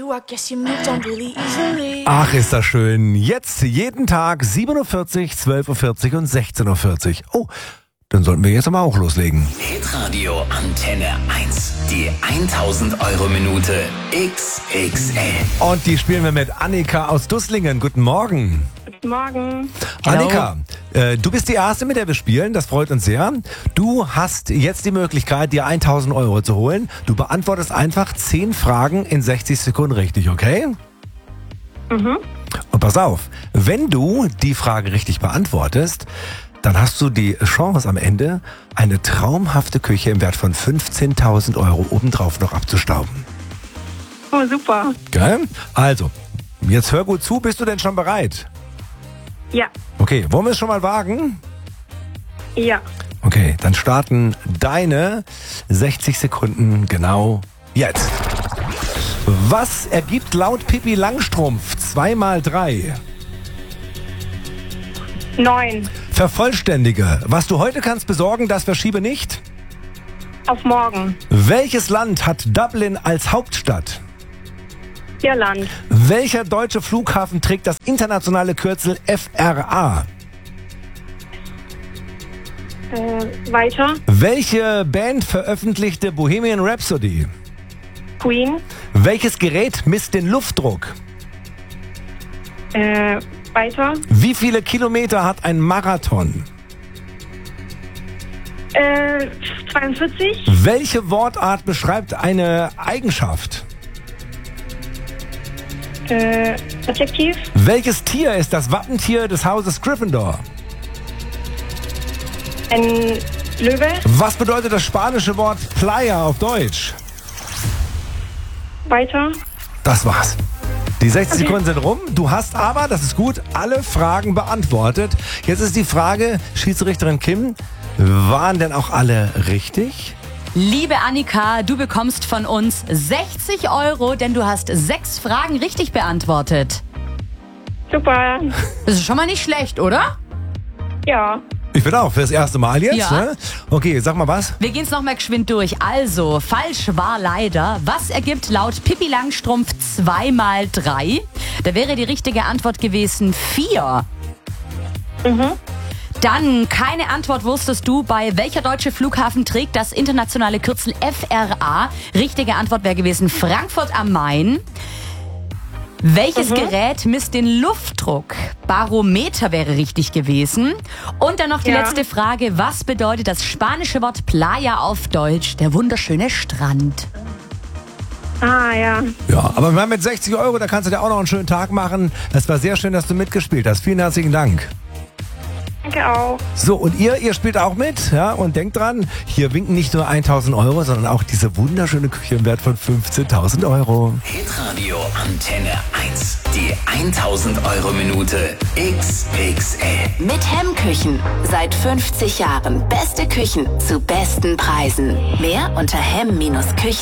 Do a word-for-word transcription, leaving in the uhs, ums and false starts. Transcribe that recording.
Ach, ist das schön. Jetzt jeden Tag sieben Uhr vierzig, zwölf Uhr vierzig und sechzehn Uhr vierzig. Oh, dann sollten wir jetzt aber auch loslegen. Hitradio Antenne eins. Die tausend Euro Minute X X L. Und die spielen wir mit Annika aus Dusslingen. Guten Morgen. Guten Morgen. Annika, äh, du bist die Erste, mit der wir spielen. Das freut uns sehr. Du hast jetzt die Möglichkeit, dir tausend Euro zu holen. Du beantwortest einfach zehn Fragen in sechzig Sekunden richtig, okay? Mhm. Und pass auf, wenn du die Frage richtig beantwortest, dann hast du die Chance am Ende, eine traumhafte Küche im Wert von fünfzehntausend Euro obendrauf noch abzustauben. Oh, super. Geil? Also, jetzt hör gut zu. Bist du denn schon bereit? Ja. Okay, wollen wir es schon mal wagen? Ja. Okay, dann starten deine sechzig Sekunden genau jetzt. Was ergibt laut Pippi Langstrumpf zwei mal drei? Neun. Vervollständige. Was du heute kannst besorgen, das verschiebe nicht. Auf morgen. Welches Land hat Dublin als Hauptstadt? Irland. Welcher deutsche Flughafen trägt das internationale Kürzel F R A? Äh, weiter. Welche Band veröffentlichte Bohemian Rhapsody? Queen. Welches Gerät misst den Luftdruck? Äh, weiter. Wie viele Kilometer hat ein Marathon? Äh, zweiundvierzig. Welche Wortart beschreibt eine Eigenschaft? Äh, Adjektiv. Welches Tier ist das Wappentier des Hauses Gryffindor? Ein Löwe. Was bedeutet das spanische Wort Playa auf Deutsch? Weiter. Das war's. Die sechzig Okay. Sekunden sind rum. Du hast aber, das ist gut, alle Fragen beantwortet. Jetzt ist die Frage, Schiedsrichterin Kim, waren denn auch alle richtig? Liebe Annika, du bekommst von uns sechzig Euro, denn du hast sechs Fragen richtig beantwortet. Super. Das ist schon mal nicht schlecht, oder? Ja. Ich bin auch, fürs erste Mal jetzt. Ja. Ne? Okay, sag mal was. Wir gehen's noch mal geschwind durch. Also, falsch war leider. Was ergibt laut Pippi Langstrumpf zwei mal drei? Da wäre die richtige Antwort gewesen vier. Mhm. Dann, keine Antwort wusstest du, bei welcher deutsche Flughafen trägt das internationale Kürzel F R A? Richtige Antwort wäre gewesen Frankfurt am Main. Welches Mhm. Gerät misst den Luftdruck? Barometer wäre richtig gewesen. Und dann noch die Ja. letzte Frage. Was bedeutet das spanische Wort Playa auf Deutsch? Der wunderschöne Strand. Ah, ja. Ja, aber wir haben mit sechzig Euro, da kannst du dir auch noch einen schönen Tag machen. Es war sehr schön, dass du mitgespielt hast. Vielen herzlichen Dank. Danke auch. So, und ihr, ihr spielt auch mit, ja, und denkt dran, hier winken nicht nur tausend Euro, sondern auch diese wunderschöne Küche im Wert von fünfzehntausend Euro. Hitradio Antenne eins. Die tausend Euro Minute X X L. Mit Hemmküchen. Seit fünfzig Jahren. Beste Küchen zu besten Preisen. Mehr unter hemm Bindestrich küchen.